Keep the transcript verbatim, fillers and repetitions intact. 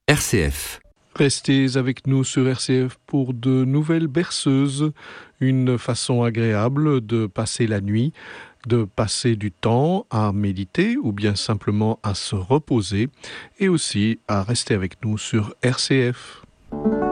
R C F. Restez avec nous sur R C F pour de nouvelles berceuses, une façon agréable de passer la nuit, de passer du temps à méditer ou bien simplement à se reposer et aussi à rester avec nous sur R C F.